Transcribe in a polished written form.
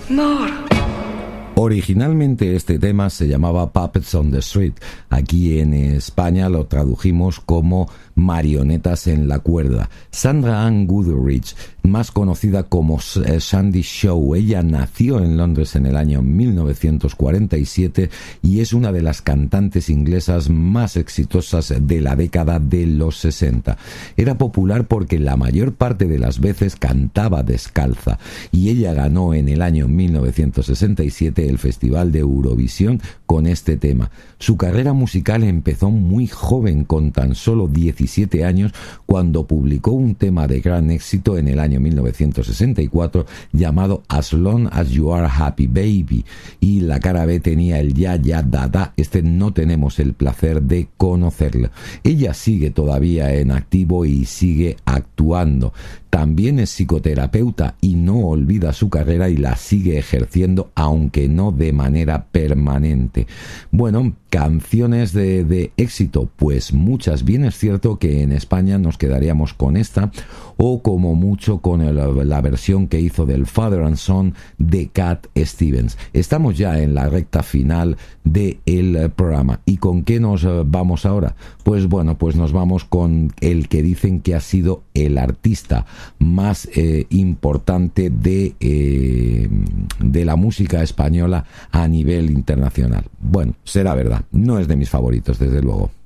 More. Originalmente este tema se llamaba Puppets on the Street. Aquí en España lo tradujimos como Marionetas en la cuerda. Sandra Ann Goodrich, más conocida como Sandy Shaw, ella nació en Londres en el año 1947 y es una de las cantantes inglesas más exitosas de la década de los 60. Era popular porque la mayor parte de las veces cantaba descalza y ella ganó en el año 1967 el Festival de Eurovisión con este tema. Su carrera musical empezó muy joven, con tan solo 17 años, cuando publicó un tema de gran éxito en el año 1964 llamado As Long As You Are Happy Baby, y la cara B tenía el Ya Ya Da Da. No tenemos el placer de conocerla. Ella sigue todavía en activo y sigue actuando. También es psicoterapeuta y no olvida su carrera y la sigue ejerciendo, aunque no de manera permanente. Bueno, canciones de éxito, pues muchas. Bien es cierto que en España nos quedaríamos con esta, o como mucho con la versión que hizo del Father and Son de Cat Stevens. Estamos ya en la recta final del programa. ¿Y con qué nos vamos ahora? Pues bueno, pues nos vamos con el que dicen que ha sido el artista más importante de la música española a nivel internacional. Bueno, será verdad, no es de mis favoritos, desde luego.